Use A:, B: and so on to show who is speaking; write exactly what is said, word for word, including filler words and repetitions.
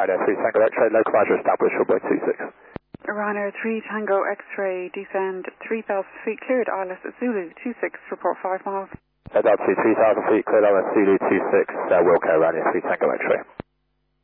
A: Radio three Tango X-ray, localizer established, shortwave two six.
B: Ryanair three Tango X-ray, descend three thousand feet, cleared I L S Zulu two six, report five miles.
A: Head up to three thousand feet, cleared I L S Zulu two six, uh, Wilco, Ryanair three Tango X-ray.